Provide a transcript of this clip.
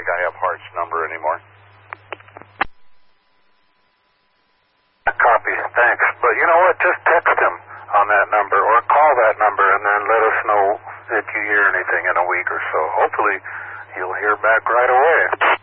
think I have Hart's number anymore. Copy, thanks. But you know what? Just text him on that number or call that number and then let us know if you hear anything in a week or so. Hopefully, you'll hear back right away.